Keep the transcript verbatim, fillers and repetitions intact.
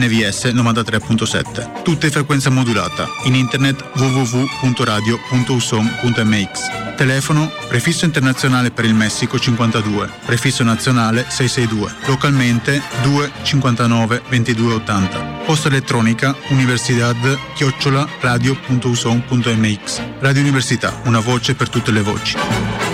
N V S novantatré virgola sette. Tutte frequenza modulata. In internet w w w punto radio punto usom punto m x. Telefono prefisso internazionale per il Messico cinquantadue, prefisso nazionale seicentosesantadue, localmente due cinquantanove ventidue ottanta. Posta elettronica universidad chiocciola radio punto usom punto m x. Radio Università, una voce per tutte le voci.